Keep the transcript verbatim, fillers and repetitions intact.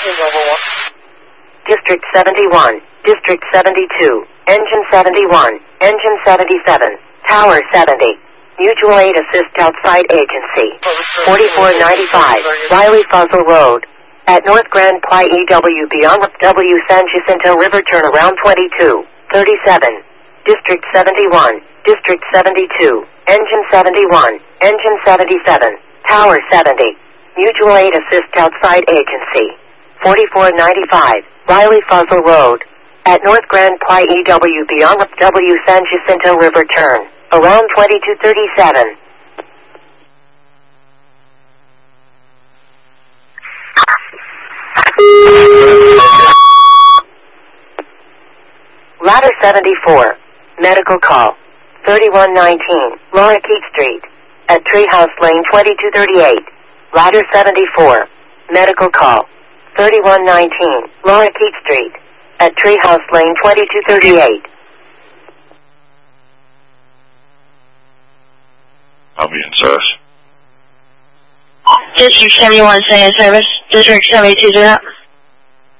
District seventy-one, District seventy-two, Engine seventy-one, Engine seventy-seven, Tower seventy, Mutual Aid Assist Outside Agency, forty-four ninety-five, Riley Fuzzle Road, at North Grand Ply E W beyond W San Jacinto River turnaround twenty-two thirty-seven, District seventy-one, District seventy-two, Engine seventy-one, Engine seventy-seven, Tower seventy, Mutual Aid Assist Outside Agency, forty-four ninety-five, Riley Fuzzle Road, at North Grand Ply E W beyond W San Jacinto River turn, around twenty-two thirty-seven. Ladder seventy-four, medical call, thirty-one nineteen, Laura Keat Street, at Treehouse Lane twenty-two thirty-eight, Ladder seventy-four, medical call, thirty-one nineteen, Laura Keat Street, at Treehouse Lane twenty-two thirty-eight. I'll be in service. District seventy-one, stay in service. District seventy-two, do that.